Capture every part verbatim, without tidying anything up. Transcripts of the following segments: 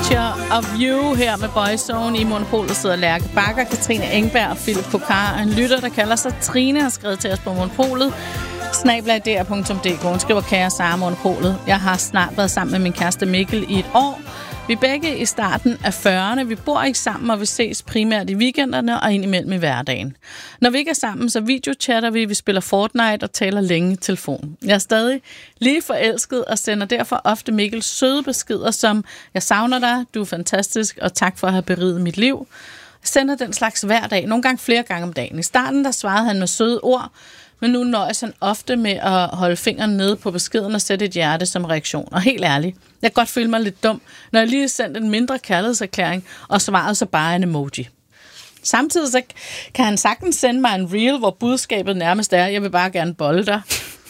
Picture of You her med Boyzone. I Monopolet sidder Lærke Bakker, Katrine Engberg og Philip Kokar. En lytter, der kalder sig Trine, har skrevet til os på Monopolet. snabel-a d r punktum d k. Hun skriver, kære Sara Monopolet. Jeg har snart været sammen med min kæreste Mikkel i et år. Vi er begge i starten af fyrrerne. Vi bor ikke sammen, og vi ses primært i weekenderne og indimellem i hverdagen. Når vi ikke er sammen, så videochatter vi, vi spiller Fortnite og taler længe i telefon. Jeg er stadig lige forelsket og sender derfor ofte Mikkel søde beskeder som: jeg savner dig, du er fantastisk, og tak for at have beriget mit liv. Jeg sender den slags hver dag, nogle gange flere gange om dagen. I starten der svarede han med søde ord, men nu nøjes han ofte med at holde fingeren nede på beskeden og sætte et hjerte som reaktion. Og helt ærligt, jeg kan godt føle mig lidt dum, når jeg lige har sendt en mindre kærlighedserklæring, og svaret så bare en emoji. Samtidig så kan han sagtens sende mig en reel, hvor budskabet nærmest er: jeg vil bare gerne bolle dig.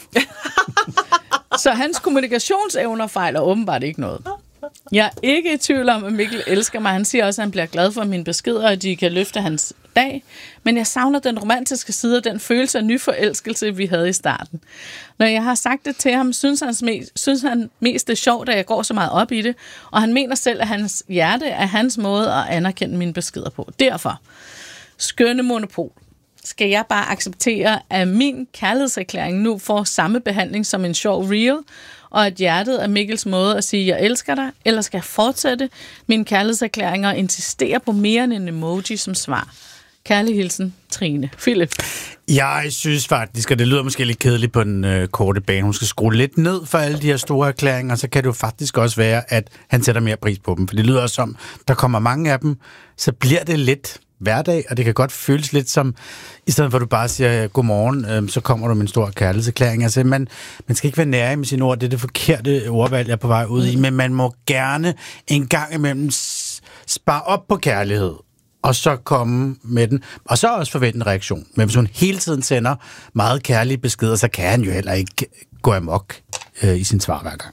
Så hans kommunikationsevner fejler åbenbart ikke noget. Jeg er ikke i tvivl om, at Mikkel elsker mig. Han siger også, at han bliver glad for mine beskeder, og at de kan løfte hans dag. Men jeg savner den romantiske side og den følelse af nyforelskelse, vi havde i starten. Når jeg har sagt det til ham, synes han mest, synes han mest det er sjovt, at jeg går så meget op i det. Og han mener selv, at hans hjerte er hans måde at anerkende mine beskeder på. Derfor, skønne Monopol, skal jeg bare acceptere, at min kærlighedserklæring nu får samme behandling som en sjov reel, og at hjertet er Mikkels måde at sige, jeg elsker dig, eller skal jeg fortsætte mine kærlighedserklæringer og insistere på mere end en emoji som svar? Kærlig hilsen, Trine. Philip? Jeg synes faktisk, og det lyder måske lidt kedeligt på den øh, korte bane, hun skal skrue lidt ned for alle de her store erklæringer, så kan det jo faktisk også være, at han sætter mere pris på dem. For det lyder også som, der kommer mange af dem, så bliver det lidt hverdag, og det kan godt føles lidt som, i stedet for at du bare siger godmorgen, øh, så kommer du med en stor kærlighedserklæring. Altså, man, man skal ikke være nære med sine ord, det er det forkerte ordvalg, jeg er på vej ud i, men man må gerne en gang imellem spare op på kærlighed, og så komme med den, og så også forvente en reaktion. Men hvis hun hele tiden sender meget kærlige beskeder, så kan han jo heller ikke gå amok øh, i sin svar hver gang.